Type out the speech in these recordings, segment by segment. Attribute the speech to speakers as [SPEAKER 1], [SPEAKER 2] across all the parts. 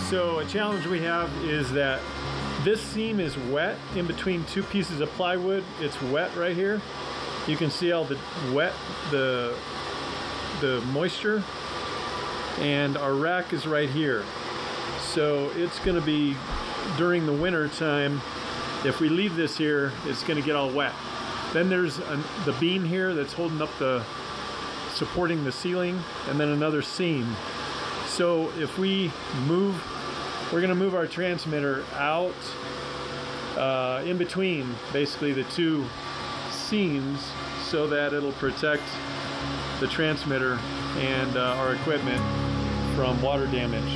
[SPEAKER 1] So a challenge we have is that this seam is wet in between two pieces of plywood. It's wet right here. You can see all the wet, the moisture, and our rack is right here. So it's going to be during the winter time. If we leave this here, it's going to get all wet. Then there's the beam here that's holding up supporting the ceiling, and then another seam. So if we move, we're going to move our transmitter out in between basically the two seams so that it'll protect the transmitter and our equipment from water damage.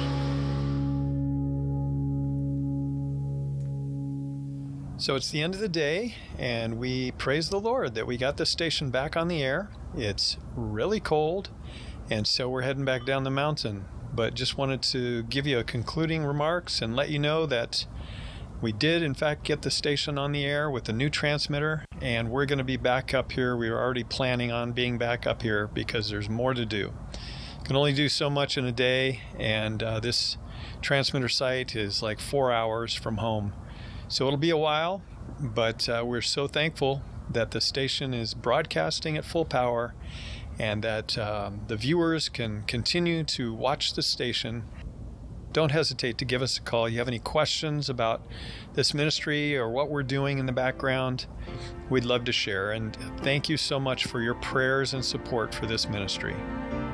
[SPEAKER 1] So it's the end of the day, and we praise the Lord that we got the station back on the air. It's really cold, and so we're heading back down the mountain. But just wanted to give you a concluding remarks and let you know that we did, in fact, get the station on the air with a new transmitter, and we're going to be back up here. We were already planning on being back up here because there's more to do. Can only do so much in a day, and this transmitter site is like 4 hours from home. So it'll be a while, but we're so thankful that the station is broadcasting at full power and that the viewers can continue to watch the station. Don't hesitate to give us a call. You have any questions about this ministry or what we're doing in the background, we'd love to share. And thank you so much for your prayers and support for this ministry.